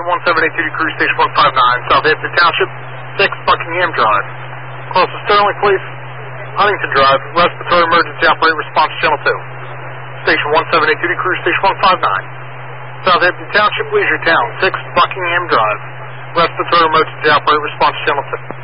1782 to Cruise Station 159, Southampton Township, 6 Buckingham Drive. Closest Sterling Police, Huntington Drive, respiratory emergency operator response channel 2. Station 1782 to Cruise Station 159. Southampton Township, Leisure Town, 6 Buckingham Drive, respiratory emergency operator response channel 2.